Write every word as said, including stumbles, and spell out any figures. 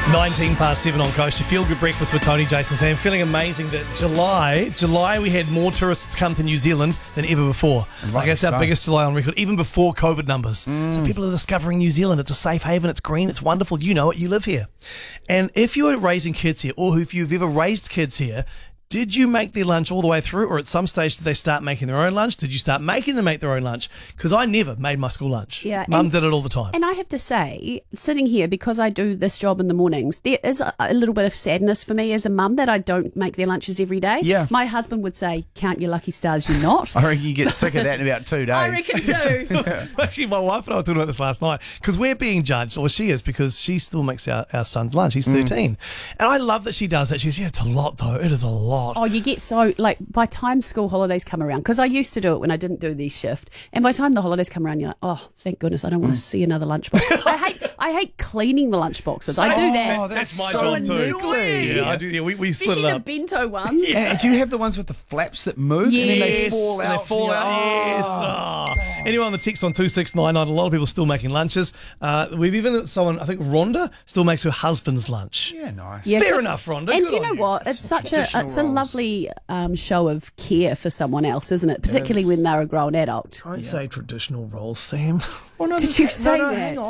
nineteen past seven on Coast. Your Feel Good Breakfast with Tony, Jason, Sam. Feeling amazing that July, July we had more tourists come to New Zealand than ever before. Like it's our so. biggest July on record, even before COVID numbers. Mm. So people are discovering New Zealand. It's a safe haven. It's green. It's wonderful. You know it. You live here. And if you are raising kids here, or if you've ever raised kids here, did you make their lunch all the way through, or at some stage did they start making their own lunch? Did you start making them make their own lunch? Because I never made my school lunch. Yeah, Mum and- did it all the time. And I have to say, sitting here, because I do this job in the mornings, there is a, a little bit of sadness for me as a mum that I don't make their lunches every day. Yeah. My husband would say, count your lucky stars, you're not. I reckon you get sick of that in about two days. I reckon too. Actually, my wife and I were talking about this last night because we're being judged, or she is, because she still makes our, our son's lunch. He's thirteen. And I love that she does that. She goes, yeah, it's a lot, though. It is a lot. Oh, you get so, like, by time school holidays come around, because I used to do it when I didn't do the shift, and by the time the holidays come around, you're like, oh, thank goodness, I don't want to see another lunchbox. I hate I hate cleaning the lunchboxes. I do that. Oh, That's, that's my so job, too. annoying. Yeah, I do. Yeah, we, we split Especially it the up. bento ones. Yeah, do you have the ones with the flaps that move and then they Yes, fall and out? They fall and out. you're like, Yes. oh. Oh. Anyone on the text on two six nine nine, a lot of people still making lunches. Uh, we've even someone, I think Rhonda, still makes her husband's lunch. Yeah, nice. Yeah. Fair enough, Rhonda. And Good do you know on what? It's Some such a traditional it's a roles. lovely um, show of care for someone else, isn't it? Particularly when they're a grown adult. Don't say traditional roles, Sam. Oh, no, Did no, you say no, no, that? hang on.